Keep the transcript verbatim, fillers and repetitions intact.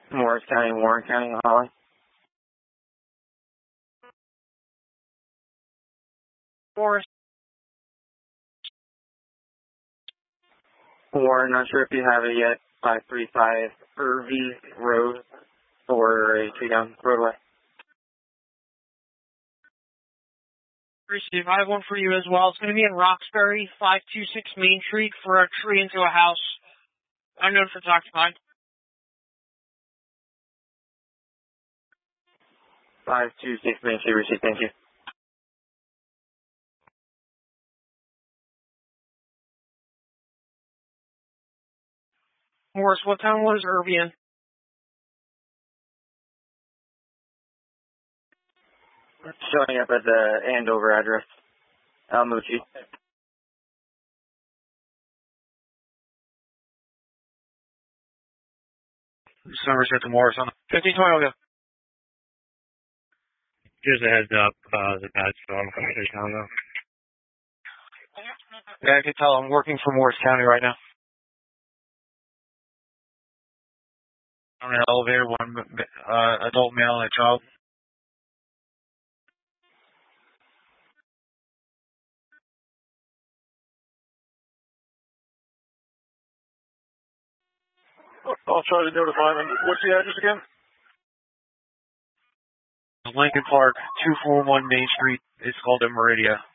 Morris County, Warren County, Holly. Morris. Warren, not sure if you have it yet. five three five Irving Road for a tree down roadway. Receive. I have one for you as well. It's going to be in Roxbury, five two six Main Street for a tree into a house. Unknown for occupied. five two six Main Street, receive, thank you. Morris, what town was Irving in? Showing up at the Andover address. Almucci. Summer set to Morris on fifteen twenty, I'll go. Just a heads up, uh, the bad storm coming through town though. Yeah, I can tell I'm working for Morris County right now. On an elevator, one uh, adult male and a child. I'll try to notify them. What's the address again? Lincoln Park, two forty-one Main Street. It's called in Meridia.